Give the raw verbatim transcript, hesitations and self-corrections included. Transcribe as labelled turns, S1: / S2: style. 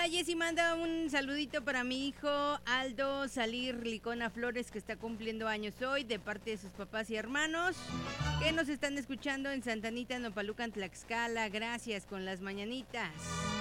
S1: Hola, Jessy, manda un saludito para mi hijo Aldo Salir Licona Flores, que está cumpliendo años hoy, de parte de sus papás y hermanos, que nos están escuchando en Santa Anita, Nopalucan, Tlaxcala. Gracias, con las mañanitas.